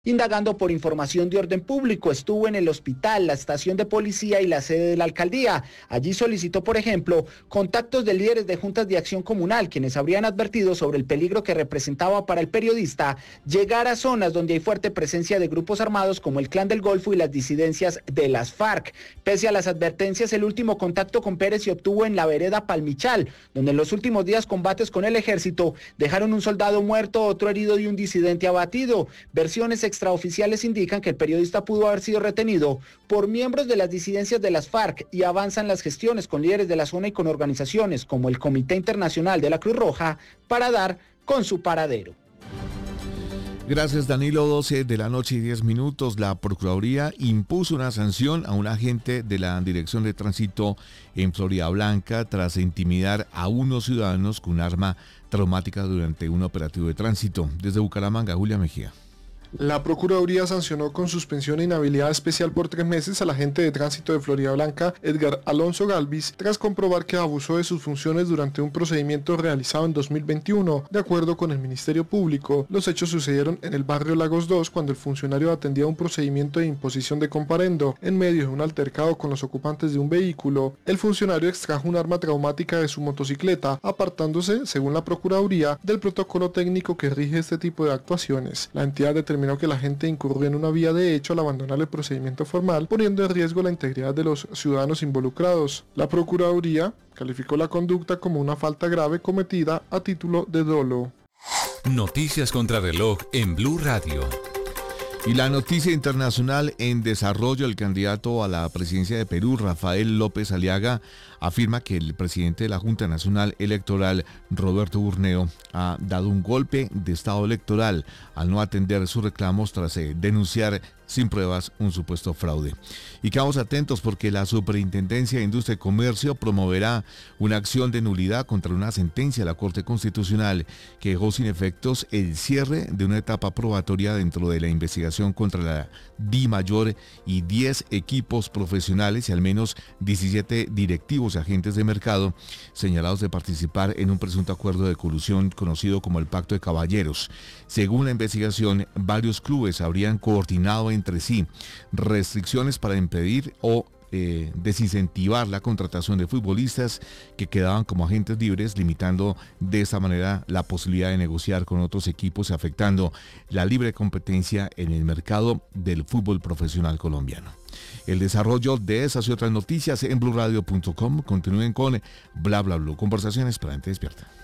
indagando por información de orden público. Estuvo en el hospital, la estación de policía y la sede de la alcaldía. Allí solicitó, por ejemplo, contactos de líderes de juntas de acción comunal, quienes habrían advertido sobre el peligro que representaba para el periodista llegar a zonas donde hay fuerte presencia de grupos armados como el Clan del Golfo y las disidencias de las FARC. Pese a las advertencias, el último contacto con Pérez se obtuvo en la vereda Palmichal, donde en los últimos días combates con el ejército dejaron un soldado muerto, otro herido y un disidente abatido. Versiones extraoficiales indican que el periodista pudo haber sido retenido por miembros de las disidencias de las FARC y avanzan las gestiones con líderes de la zona y con organizaciones como el Comité Internacional de la Cruz Roja para dar con su paradero. Gracias, Danilo. 12 de la noche y 10 minutos. La Procuraduría impuso una sanción a un agente de la Dirección de Tránsito en Floridablanca tras intimidar a unos ciudadanos con un arma traumática durante un operativo de tránsito. Desde Bucaramanga, Julia Mejía. La Procuraduría sancionó con suspensión e inhabilidad especial por 3 meses al agente de tránsito de Floridablanca, Edgar Alonso Galvis, tras comprobar que abusó de sus funciones durante un procedimiento realizado en 2021. De acuerdo con el Ministerio Público, los hechos sucedieron en el barrio Lagos 2 cuando el funcionario atendía un procedimiento de imposición de comparendo. En medio de un altercado con los ocupantes de un vehículo, el funcionario extrajo un arma traumática de su motocicleta, apartándose, según la Procuraduría, del protocolo técnico que rige este tipo de actuaciones. La entidad determinó que la gente incurrió en una vía de hecho al abandonar el procedimiento formal, poniendo en riesgo la integridad de los ciudadanos involucrados. La Procuraduría calificó la conducta como una falta grave cometida a título de dolo. Noticias contra reloj en Blue Radio. Y la noticia internacional en desarrollo: el candidato a la presidencia de Perú, Rafael López Aliaga, afirma que el presidente de la Junta Nacional Electoral, Roberto Burneo, ha dado un golpe de estado electoral al no atender sus reclamos tras denunciar sin pruebas un supuesto fraude. Y quedamos atentos porque la Superintendencia de Industria y Comercio promoverá una acción de nulidad contra una sentencia de la Corte Constitucional que dejó sin efectos el cierre de una etapa probatoria dentro de la investigación contra la DIMAYOR y 10 equipos profesionales y al menos 17 directivos y agentes de mercado señalados de participar en un presunto acuerdo de colusión conocido como el Pacto de Caballeros. Según la investigación, varios clubes habrían coordinado entre sí restricciones para impedir o desincentivar la contratación de futbolistas que quedaban como agentes libres, limitando de esta manera la posibilidad de negociar con otros equipos y afectando la libre competencia en el mercado del fútbol profesional colombiano. El desarrollo de esas y otras noticias en bluradio.com. Continúen con Bla Bla Blue, conversaciones para gente despierta.